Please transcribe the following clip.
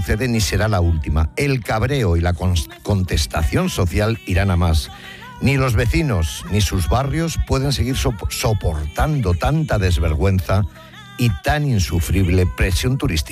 sucede ni será la última. El cabreo y la contestación social irán a más. Ni los vecinos ni sus barrios pueden seguir soportando tanta desvergüenza y tan insufrible presión turística.